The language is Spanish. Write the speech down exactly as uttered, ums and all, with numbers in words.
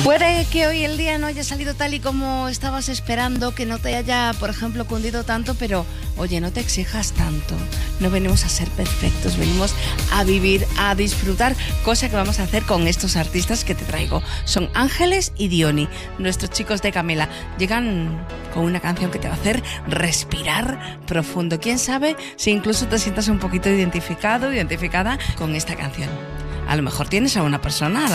Puede que hoy el día no haya salido tal y como estabas esperando, que no te haya, por ejemplo, cundido tanto, pero oye, no te exijas tanto. No venimos a ser perfectos, venimos a vivir, a disfrutar, cosa que vamos a hacer con estos artistas que te traigo. Son Ángeles y Diony, nuestros chicos de Camela. Llegan con una canción que te va a hacer respirar profundo. ¿Quién sabe si incluso te sientas un poquito identificado, identificada con esta canción? A lo mejor tienes a una persona a la